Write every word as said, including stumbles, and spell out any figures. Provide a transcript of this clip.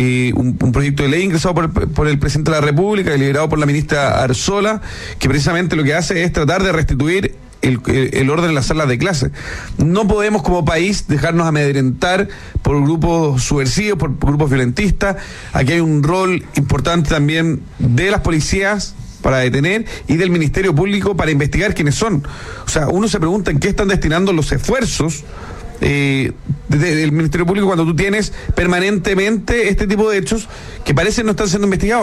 eh, un, un proyecto de ley ingresado por el, por el presidente de la República y liderado por la ministra Arzola, que precisamente lo que hace es tratar de restituir El, el orden en las salas de clase. No podemos como país dejarnos amedrentar por grupos subversivos, por, por grupos violentistas. Aquí hay un rol importante también de las policías para detener y del Ministerio Público para investigar quiénes son. O sea, uno se pregunta en qué están destinando los esfuerzos eh, del Ministerio Público cuando tú tienes permanentemente este tipo de hechos que parecen no están siendo investigados.